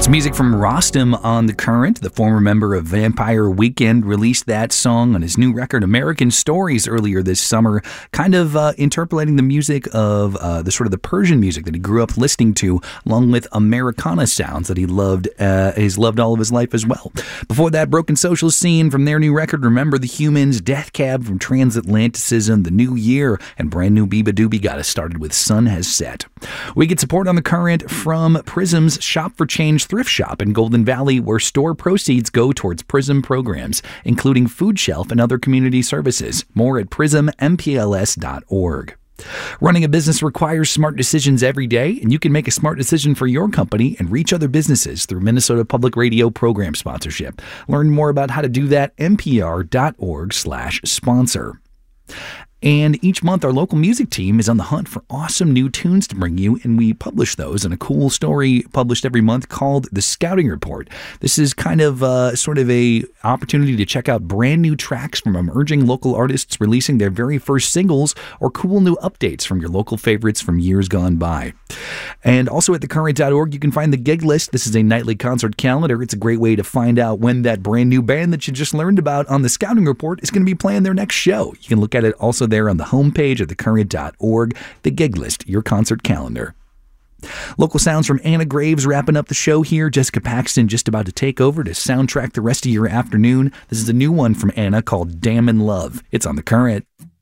It's music from Rostam on The Current. The former member of Vampire Weekend released that song on his new record, American Stories, earlier this summer, kind of interpolating the music of the Persian music that he grew up listening to, along with Americana sounds that he loved. He's loved all of his life as well. Before that, Broken Social Scene from their new record, Remember the Humans, Death Cab from Transatlanticism, The New Year, and brand new Biba Doobie got us started with Sun Has Set. We get support on The Current from Prism's Shop for Change thrift shop in Golden Valley, where store proceeds go towards Prism programs, including Food Shelf and other community services. More at prismmpls.org. Running a business requires smart decisions every day, and you can make a smart decision for your company and reach other businesses through Minnesota Public Radio program sponsorship. Learn more about how to do that, npr.org/sponsor. And each month, our local music team is on the hunt for awesome new tunes to bring you, and we publish those in a cool story published every month called The Scouting Report. This is kind of sort of a opportunity to check out brand new tracks from emerging local artists releasing their very first singles, or cool new updates from your local favorites from years gone by. And also at thecurrent.org, you can find the gig list. This is a nightly concert calendar. It's a great way to find out when that brand new band that you just learned about on The Scouting Report is going to be playing their next show. You can look at it also there on the homepage at thecurrent.org, the gig list, your concert calendar. Local sounds from Anna Graves wrapping up the show here. Jessica Paxton just about to take over to soundtrack the rest of your afternoon. This is a new one from Anna called Damn in Love. It's on The Current.